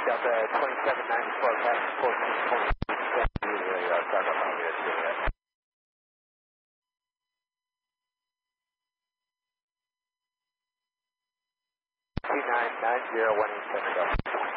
Delta 2794, passing 1420, start up on here, Juliet. 2990, 186.